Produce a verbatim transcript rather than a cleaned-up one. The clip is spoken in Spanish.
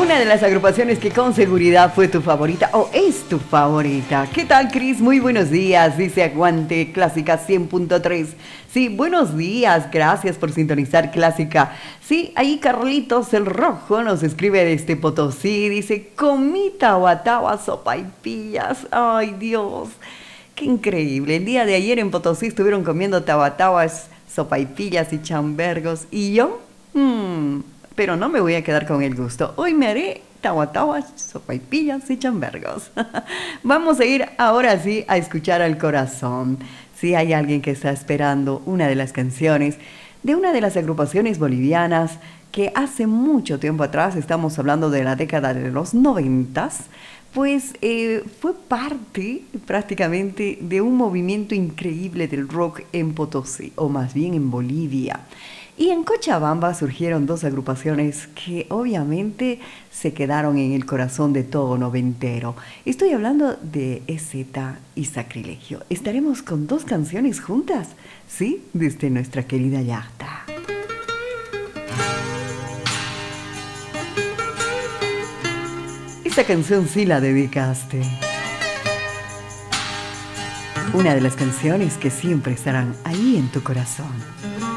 Una de las agrupaciones que con seguridad fue tu favorita o es tu favorita. ¿Qué tal, Cris? Muy buenos días, dice Aguante Clásica cien punto tres. Sí, buenos días, gracias por sintonizar Clásica. Sí, ahí Carlitos el Rojo nos escribe desde Potosí, dice, comí tahuatahua, sopaipillas. Ay, Dios, qué increíble. El día de ayer en Potosí estuvieron comiendo tahuatahuas, sopaipillas y chambergos. ¿Y yo? Mmm... pero no me voy a quedar con el gusto. Hoy me haré tahuatahuas, sopaipillas y chambergos. Vamos a ir ahora sí a escuchar al corazón. Si hay alguien que está esperando una de las canciones de una de las agrupaciones bolivianas que hace mucho tiempo atrás, estamos hablando de la década de los noventas, pues eh, fue parte prácticamente de un movimiento increíble del rock en Potosí, o más bien en Bolivia. Y en Cochabamba surgieron dos agrupaciones que obviamente se quedaron en el corazón de todo noventero. Estoy hablando de E Z y Sacrilegio. ¿Estaremos con dos canciones juntas? Sí, desde nuestra querida Yachta. Esta canción sí la dedicaste. Una de las canciones que siempre estarán ahí en tu corazón.